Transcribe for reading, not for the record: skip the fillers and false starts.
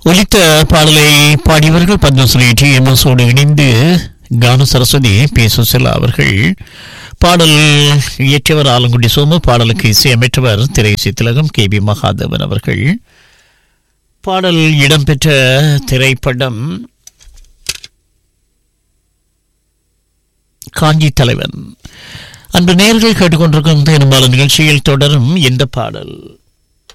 ஒலித்த பாடலை பாடியவர்கள் பத்மஸ்ரீ TMSோடு இணைந்து கான சரஸ்வதி பி சுசிலா அவர்கள். பாடல் இயற்றியவர் ஆலங்குடி சோமு, பாடலுக்கு இசையமைற்றவர் திரையிசை திலகம் KB மகாதேவன் அவர்கள். பாடல் இடம்பெற்ற திரைப்படம் காஞ்சி தலைவன். அன்று நேயர்கள் கேட்டுக்கொண்டிருக்கும் தேனும்பால நிகழ்ச்சியில் தொடரும் இந்த பாடல்.